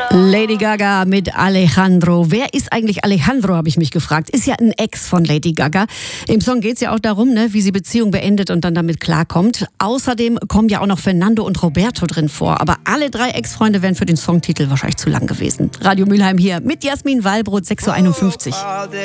Lady Gaga mit Alejandro. Wer ist eigentlich Alejandro, habe ich mich gefragt. Ist ja ein Ex von Lady Gaga. Im Song geht es ja auch darum, wie sie Beziehung beendet und dann damit klarkommt. Außerdem kommen ja auch noch Fernando und Roberto drin vor. Aber alle 3 Ex-Freunde wären für den Songtitel wahrscheinlich zu lang gewesen. Radio Mülheim hier mit Jasmin Wallbrot, 6.51 Uhr.